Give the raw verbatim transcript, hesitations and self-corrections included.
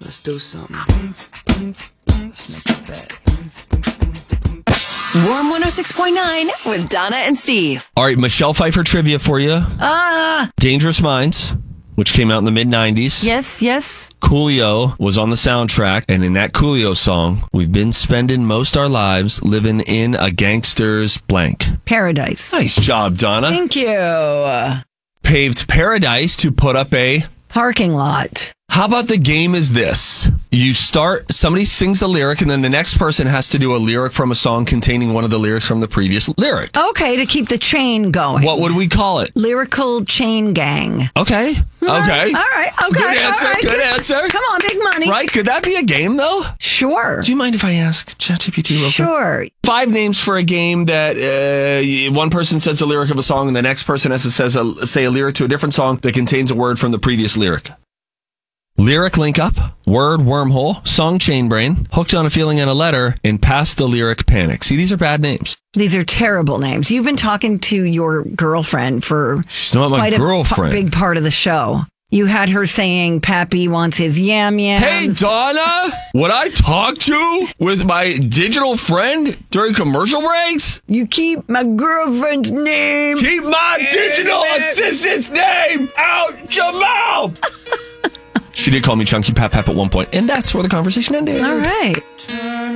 Let's do something. Let's make a bet. Warm one oh six point nine with Donna and Steve. All right, Michelle Pfeiffer trivia for you. Ah, Dangerous Minds, which came out in the mid nineties. yes, yes. Coolio was on the soundtrack, and in that Coolio song, we've been spending most our lives living in a gangster's blank. Paradise. Nice job, Donna. Thank you. Paved paradise to put up a... Parking lot. How about the game is this? You start, somebody sings a lyric, and then the next person has to do a lyric from a song containing one of the lyrics from the previous lyric. Okay, to keep the chain going. What would we call it? Lyrical chain gang. Okay. All Okay. right, all right, okay. Good answer. all right, Good answer. Come on, big money. Right? Could that be a game, though? Sure. Do you mind if I ask ChatGPT real quick? Sure. Five names for a game that uh, one person says a lyric of a song and the next person has to says a, say a lyric to a different song that contains a word from the previous lyric. Lyric link up, word wormhole, song chain brain, hooked on a feeling and a letter, and past the lyric panic. See, these are bad names. These are terrible names. You've been talking to your girlfriend for She's not my quite girlfriend. a p- big part of the show. You had her saying Pappy wants his yam yams. Hey, Donna, would I talk to with my digital friend during commercial breaks? You keep my girlfriend's name. Keep my digital assistant's name out your mouth. She did call me Chunky Pap Pap at one point, and that's where the conversation ended. All right.